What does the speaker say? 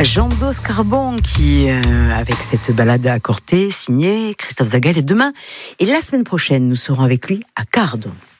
Jean-Do Scarbon qui, avec cette balade à Corté, signée Christophe Zagel. Et demain et la semaine prochaine, nous serons avec lui à Cardon.